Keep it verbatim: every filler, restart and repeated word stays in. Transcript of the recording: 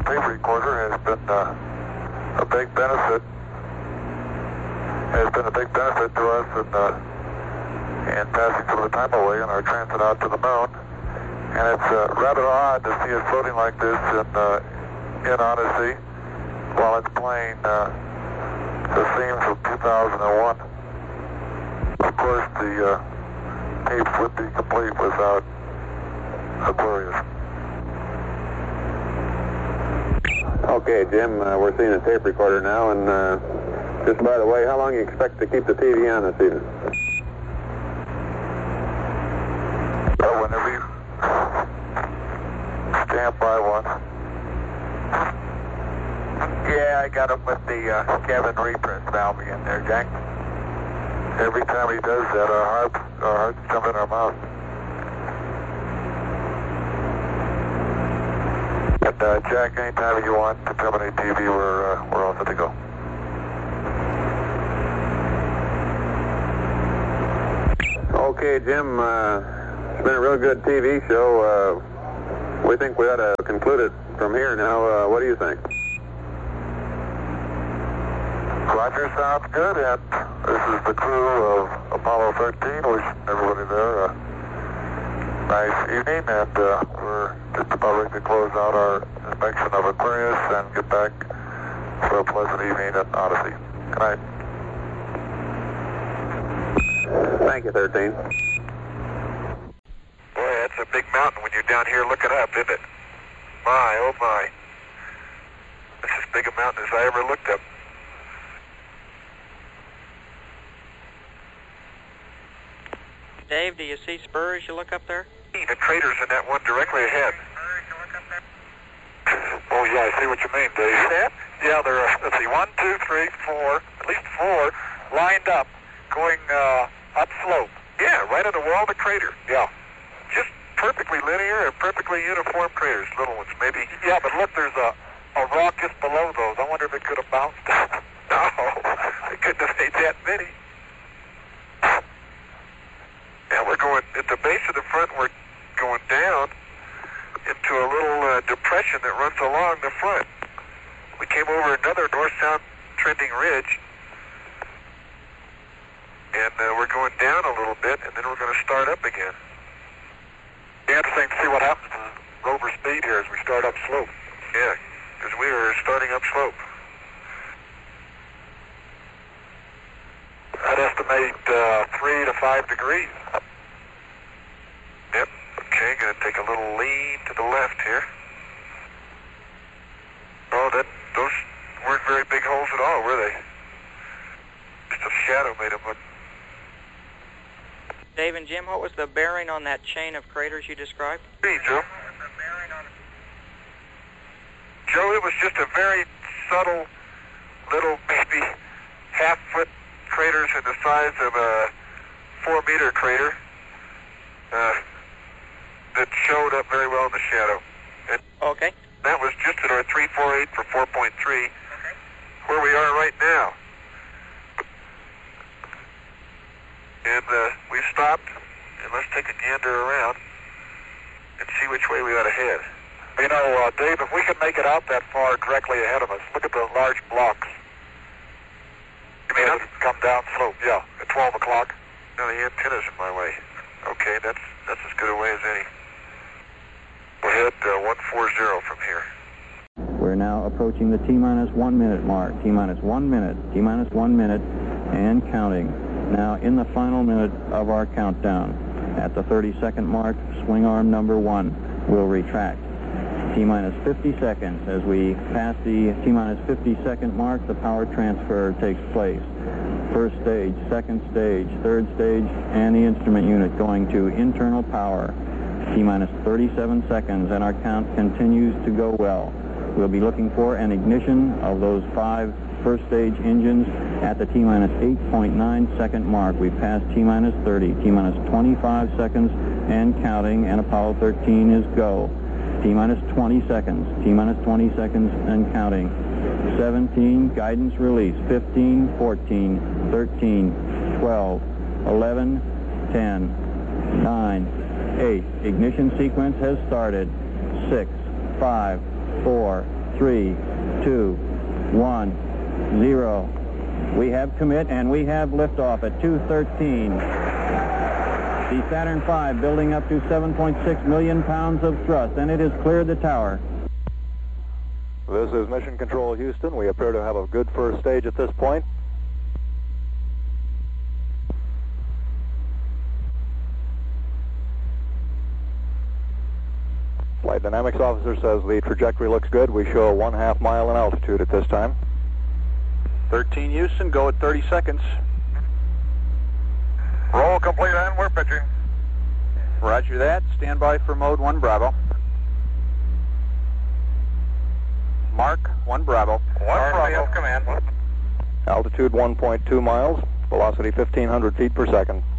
tape recorder has been uh, a big benefit. Has been a big benefit to us in, uh, in passing some of the time away in our transit out to the moon. And it's uh, rather odd to see it floating like this in, uh, in Odyssey while it's playing uh, the themes of two thousand one. Of course, the uh, tapes would be complete without Aquarius. Okay, Jim, uh, we're seeing a tape recorder now, and uh, just by the way, how long do you expect to keep the T V on this evening? Well, whenever you stand by one. Yeah, I got him with the uh, Kevin repress valve in there, Jack. Every time he does that, our hearts, our hearts jump in our mouth. And uh, Jack, anytime you want to terminate T V, we're uh, we're all set to go. Okay, Jim, uh, it's been a real good T V show. Uh, we think we ought to conclude it from here now. Uh, what do you think? Roger, sounds good. And this is the crew of Apollo thirteen. Wish everybody there a nice evening, and uh, we're just about ready to close out our inspection of Aquarius and get back for a pleasant evening at Odyssey. Good night. Thank you, thirteen. Boy, that's a big mountain when you're down here looking up, isn't it? My, oh my. That's as big a mountain as I ever looked up. Dave, do you see spurs you look up there? The craters in that one directly ahead. Oh yeah, I see what you mean, Dave. See that? Yeah, there are, let's see, one, two, three, four, at least four, lined up, going uh, upslope. Yeah, right on the wall of the crater. Yeah. Just perfectly linear and perfectly uniform craters, little ones, maybe. Yeah, but look, there's a, a rock just below those. I wonder if it could have bounced up. No, it couldn't have made that many. Yeah, we're going, at the base of the front, we're going down into a little uh, depression that runs along the front. We came over another north-south trending ridge, and uh, we're going down a little bit, and then we're going to start up again. Be interesting to see what happens to rover speed here as we start up slope. Yeah, because we are starting up slope. I'd estimate uh, three to five degrees. Yep. Okay, going to take a little lean to the left here. Oh, that those weren't very big holes at all, were they? Just a shadow made them look. Dave and Jim, what was the bearing on that chain of craters you described? Hey, Joe. Joe, it was just a very subtle little, maybe half-foot craters in the size of a four-meter crater uh, that showed up very well in the shadow. And okay. That was just at our three forty-eight for four point three, okay, where we are right now. And uh, we stopped, and let's take a gander around and see which way we ought to head. You know, uh, Dave, if we could make it out that far directly ahead of us, look at the large blocks. You mean us? Come down slope, yeah, at twelve o'clock. No, the antenna's in my way. Okay, that's that's as good a way as any. We'll head uh, one forty from here. We're now approaching the T-minus one minute mark. T-minus one minute, T-minus one minute, and counting. Now in the final minute of our countdown. At the thirty-second mark, swing arm number one will retract. T-minus fifty seconds. As we pass the T-minus fifty second mark, the power transfer takes place. First stage, second stage, third stage, and the instrument unit going to internal power. T-minus thirty-seven seconds, and our count continues to go well. We'll be looking for an ignition of those five first stage engines at the T-minus eight point nine second mark. We've passed T-minus thirty, T-minus twenty-five seconds, and counting, and Apollo thirteen is go. T-minus twenty seconds, T-minus twenty seconds, and counting. seventeen, guidance release, fifteen, fourteen, thirteen, twelve, eleven, ten, nine, eight. Ignition sequence has started. six, five, four, three, two, one, zero. We have commit, and we have liftoff at two thirteen. The Saturn five building up to seven point six million pounds of thrust, and it has cleared the tower. This is Mission Control Houston. We appear to have a good first stage at this point. Flight Dynamics Officer says the trajectory looks good. We show one half mile in altitude at this time. thirteen Houston, go at thirty seconds. Roll complete and we're pitching. Roger that. Stand by for mode one Bravo. Mark one Bravo. One Bravo. Command. Altitude one point two miles, velocity fifteen hundred feet per second.